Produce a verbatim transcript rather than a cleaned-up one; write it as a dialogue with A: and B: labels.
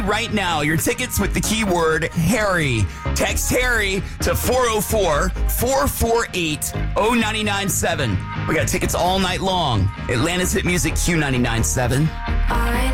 A: me right now your tickets with the keyword Harry. Text Harry to four oh four, four four eight, oh nine nine seven. We got tickets all night long. Atlanta's Hit Music Q ninety-nine point seven.